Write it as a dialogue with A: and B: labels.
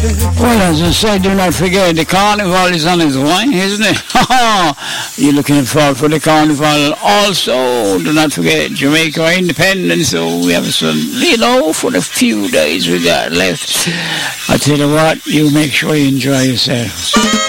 A: Well, as I said, do not forget the carnival is on its way, isn't it? You're looking forward for the carnival. Also, do not forget Jamaica Independence. So we have some, for the few days we got left. I tell you what, you make sure you enjoy yourself.